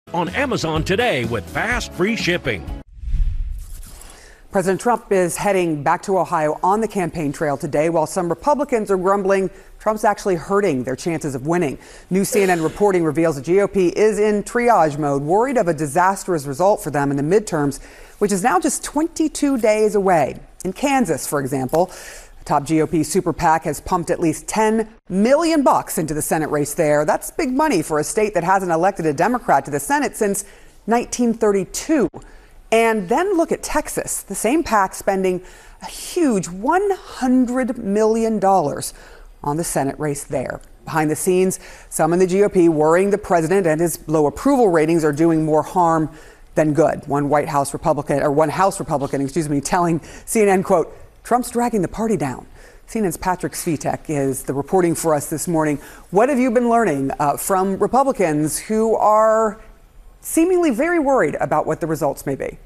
on Amazon today with fast, free shipping. President Trump is heading back to Ohio on the campaign trail today, while some Republicans are grumbling Trump's actually hurting their chances of winning. New CNN reporting reveals the GOP is in triage mode, worried of a disastrous result for them in the midterms, which is now just 22 days away. In Kansas, for example, the top GOP super PAC has pumped at least $10 million into the Senate race there. That's big money for a state that hasn't elected a Democrat to the Senate since 1932. And then look at Texas, the same PAC spending a huge $100 million on the Senate race there. Behind the scenes, some in the GOP worrying the president and his low approval ratings are doing more harm than good. One House Republican, telling CNN, quote, Trump's dragging the party down. CNN's Patrick Svitek is the reporting for us this morning. What have you been learning from Republicans who are seemingly very worried about what the results may be?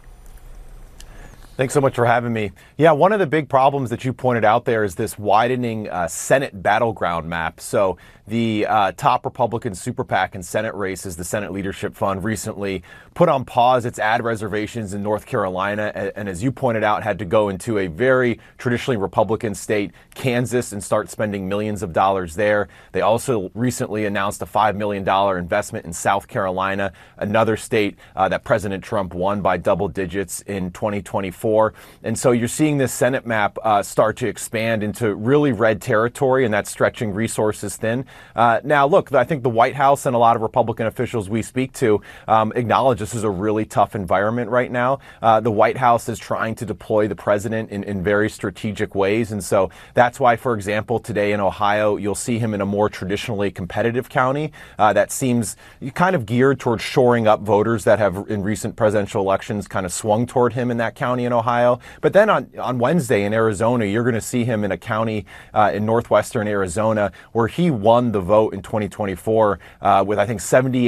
Thanks so much for having me. Yeah, one of the big problems that you pointed out there is this widening Senate battleground map. So the top Republican super PAC and Senate races, the Senate Leadership Fund, recently put on pause its ad reservations in North Carolina. And as you pointed out, had to go into a very traditionally Republican state, Kansas, and start spending millions of dollars there. They also recently announced a $5 million investment in South Carolina, another state that President Trump won by double digits in 2024. And so you're seeing this Senate map start to expand into really red territory, and that's stretching resources thin. Now, look, I think the White House and a lot of Republican officials we speak to acknowledge this is a really tough environment right now. The White House is trying to deploy the president in very strategic ways. And so that's why, for example, today in Ohio, you'll see him in a more traditionally competitive county that seems kind of geared towards shoring up voters that have in recent presidential elections kind of swung toward him in that county in Ohio. But then on Wednesday in Arizona, you're going to see him in a county in northwestern Arizona where he won the vote in 2024 with, I think,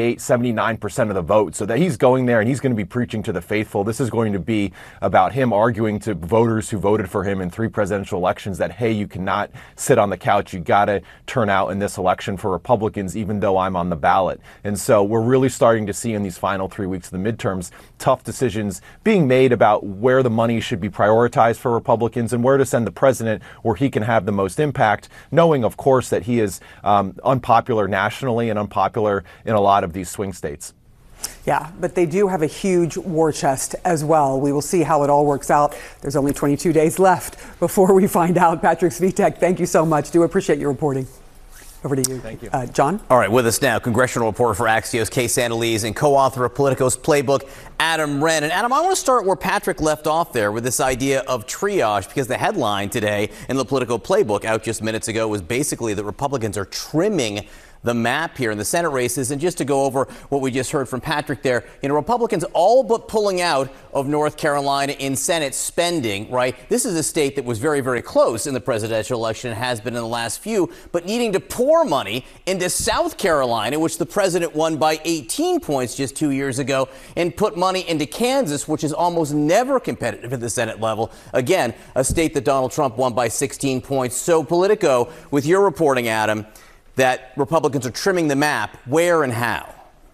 79% of the vote. So that he's going there and he's going to be preaching to the faithful. This is going to be about him arguing to voters who voted for him in 3 presidential elections that, hey, you cannot sit on the couch. You got to turn out in this election for Republicans, even though I'm on the ballot. And so we're really starting to see in these final 3 weeks of the midterms, tough decisions being made about where the money should be prioritized for Republicans and where to send the president where he can have the most impact, knowing, of course, that he is unpopular nationally and unpopular in a lot of these swing states. Yeah, but they do have a huge war chest as well. We will see how it all works out. There's only 22 days left before we find out. Patrick Svitek, thank you so much. Do appreciate your reporting. Over to you. Thank you. John? All right, with us now, congressional reporter for Axios, Kay Sandalese, and co-author of Politico's Playbook, Adam Wren. And Adam, I want to start where Patrick left off there with this idea of triage, because the headline today in the Politico Playbook out just minutes ago was basically that Republicans are trimming the map here in the Senate races. And just to go over what we just heard from Patrick there, Republicans all but pulling out of North Carolina in Senate spending, right? This is a state that was very, very close in the presidential election, has been in the last few, but needing to pour money into South Carolina, which the president won by 18 points just 2 years ago, and put money into Kansas, which is almost never competitive at the Senate level. Again, a state that Donald Trump won by 16 points. So Politico, with your reporting, Adam, that Republicans are trimming the map, where and how?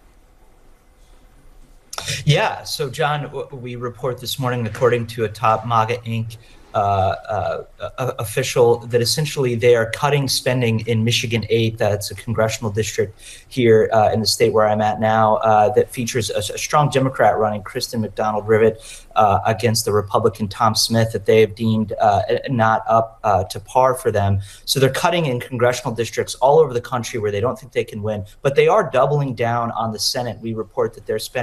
Yeah. So, John, we report this morning, according to a top MAGA Inc. Official, that essentially they are cutting spending in Michigan 8. That's a congressional district here in the state where I'm at now, that features a strong Democrat running, Kristen McDonald-Rivet, against the Republican Tom Smith, that they have deemed not up to par for them. So they're cutting in congressional districts all over the country where they don't think they can win, but they are doubling down on the Senate. We report that they're spending